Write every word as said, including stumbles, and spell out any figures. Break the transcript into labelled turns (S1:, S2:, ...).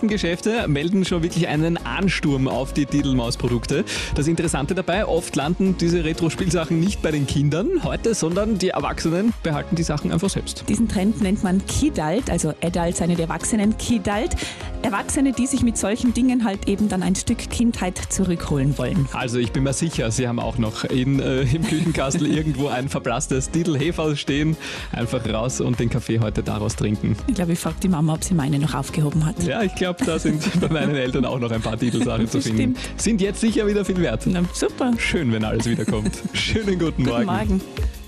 S1: meisten Geschäfte melden schon wirklich einen Ansturm auf die Diddelmaus-Produkte. Das Interessante dabei, oft landen diese Retro-Spielsachen nicht bei den Kindern heute, sondern die Erwachsenen behalten die Sachen einfach selbst.
S2: Diesen Trend nennt man Kidult, also Adult, seine die Erwachsenen, Kidult. Erwachsene, die sich mit solchen Dingen halt eben dann ein Stück Kindheit zurückholen wollen.
S1: Also ich bin mir sicher, Sie haben auch noch in, äh, im Küchenkastel irgendwo ein verblasstes Didel-Heferl stehen. Einfach raus und den Kaffee heute daraus trinken.
S2: Ich glaube, ich frage die Mama, ob sie meine noch aufgehoben hat.
S1: Ja, ich glaube, da sind bei meinen Eltern auch noch ein paar Didel-Sachen zu finden.
S2: Stimmt.
S1: Sind jetzt sicher wieder viel wert.
S2: Na, super.
S1: Schön, wenn alles wiederkommt. Schönen guten Morgen.
S2: Guten Morgen.